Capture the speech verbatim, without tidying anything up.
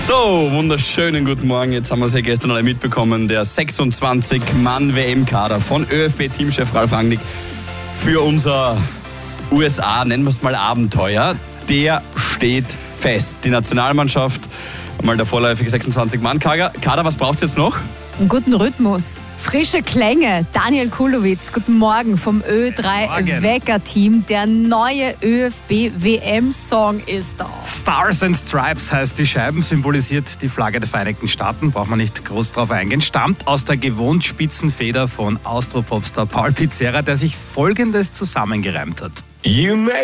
So, wunderschönen guten Morgen. Jetzt haben wir es ja gestern alle mitbekommen. Der sechsundzwanzig Mann W M-Kader von ÖFB-Teamchef Ralf Rangnick für unser U S A, nennen wir es mal Abenteuer, der steht fest. Die Nationalmannschaft, mal der vorläufige sechsundzwanzig Mann Kader. Was braucht es jetzt noch? Einen guten Rhythmus, frische Klänge. Daniel Kulowitz, guten Morgen vom Ö drei Wecker-Team. Der neue ÖFB-W M-Song ist da. Stars and Stripes heißt die Scheiben, symbolisiert die Flagge der Vereinigten Staaten. Braucht man nicht groß drauf eingehen. Stammt aus der gewohnt spitzen Feder von Austro-Popstar Paul Pizzerra, der sich Folgendes zusammengereimt hat. You may